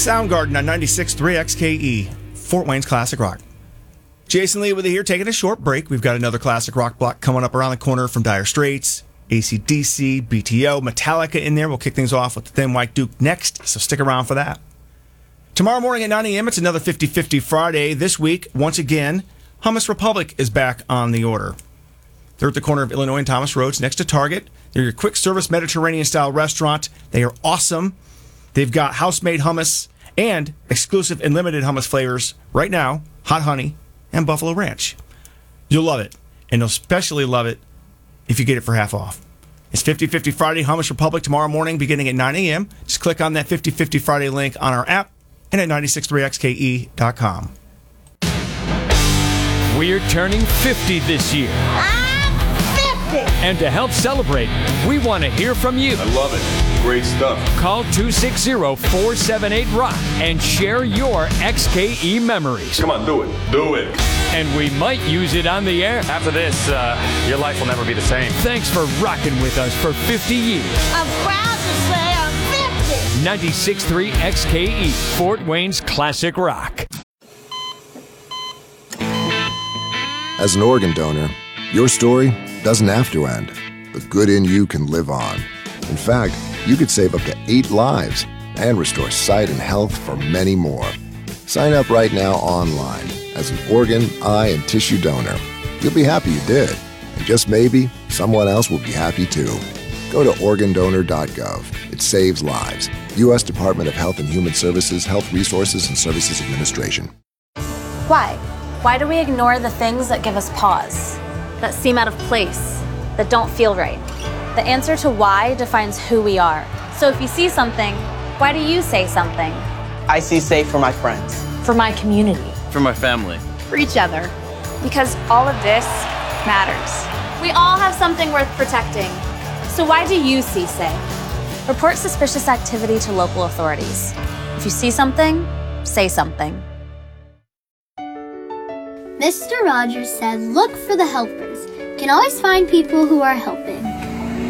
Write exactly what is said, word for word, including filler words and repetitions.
Soundgarden on ninety-six point three X K E, Fort Wayne's Classic Rock. Jason Lee with you here, taking a short break. We've got another classic rock block coming up around the corner from Dire Straits, A C D C, B T O, Metallica in there. We'll kick things off with the Thin White Duke next, so stick around for that. Tomorrow morning at nine a.m., it's another fifty fifty Friday. This week, once again, Hummus Republic is back on the order. They're at the corner of Illinois and Thomas Roads next to Target. They're your quick-service Mediterranean-style restaurant. They are awesome. They've got house-made hummus and exclusive and limited hummus flavors right now, hot honey and buffalo ranch. You'll love it, and you'll especially love it if you get it for half off. It's fifty fifty Friday, Hummus Republic, tomorrow morning beginning at nine a.m. Just click on that fifty fifty Friday link on our app and at ninety-six point three X K E dot com. We're turning fifty this year. I'm fifty! And to help celebrate, we want to hear from you. I love it. Great stuff. Call two six zero, four seven eight, ROCK and share your X K E memories. Come on, do it. Do it. And we might use it on the air. After this, uh, your life will never be the same. Thanks for rocking with us for fifty years. I'm proud to say I'm fifty! ninety-six point three X K E, Fort Wayne's Classic Rock. As an organ donor, your story doesn't have to end. The good in you can live on. In fact, you could save up to eight lives and restore sight and health for many more. Sign up right now online as an organ, eye, and tissue donor. You'll be happy you did. And just maybe, someone else will be happy too. Go to organ donor dot gov. It saves lives. U S Department of Health and Human Services, Health Resources and Services Administration. Why? Why do we ignore the things that give us pause, that seem out of place, that don't feel right? The answer to why defines who we are. So if you see something, why do you say something? I see safe for my friends. For my community. For my family. For each other. Because all of this matters. We all have something worth protecting. So why do you see safe? Report suspicious activity to local authorities. If you see something, say something. Mister Rogers said, look for the helpers. You can always find people who are helping.